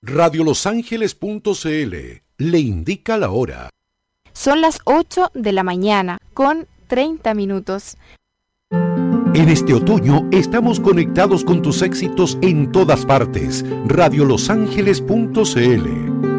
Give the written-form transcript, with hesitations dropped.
Radiolosangeles.cl le indica la hora. Son las 8 de la mañana con 30 minutos. En este otoño estamos conectados con tus éxitos en todas partes. Radiolosangeles.cl